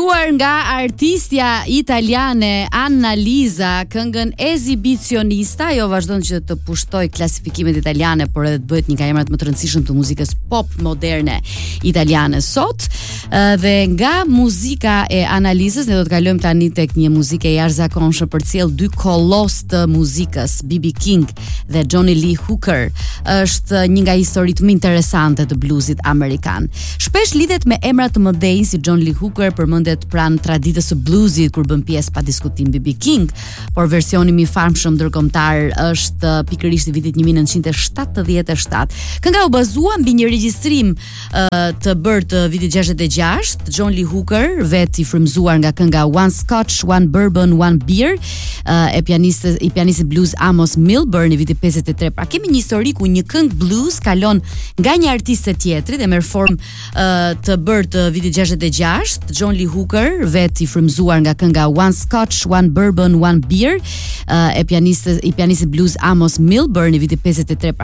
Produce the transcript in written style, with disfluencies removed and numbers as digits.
Frymzuar nga artistja italiane Annalisa, këngën Esibicionista. Ajo vazhdon që të pushtoj klasifikimet italiane, por edhe të bëhet një nga emrat më të rëndësishëm të muzikës pop moderne italiane sot. Dhe nga muzika e Annalisës ne do të kalojmë tani tek një muzikë e jashtëzakonshme për cilë dy kolos të muzikës, B.B. King dhe Johnny Lee Hooker. Është një nga historitë më interesante të bluesit amerikan. Shpesh lidhet me emra të mëdhenj si John Lee Hooker, përmendet pranë traditës së bluesit kur bën pjesë pa diskutim B.B. King, por versioni më i famshëm ndërkombëtar është pikërisht i vitit 1977. Kënga u bazua mbi një regjistrim të bërë të vitit 66. John Lee Hooker, vet i frymzuar nga kënga One Scotch, One Bourbon, One Beer, i pianistit blues Amos Milburn i vitit 53. Pra kemi një histori ku një këngë blues kalon nga një artist te tjetri dhe merr formë të bërë të vitit 66. John Lee Hooker, vet i frymzuar nga kënga One Scotch, One Bourbon, One Beer, i pianistit blues Amos Milburn i vitit 53.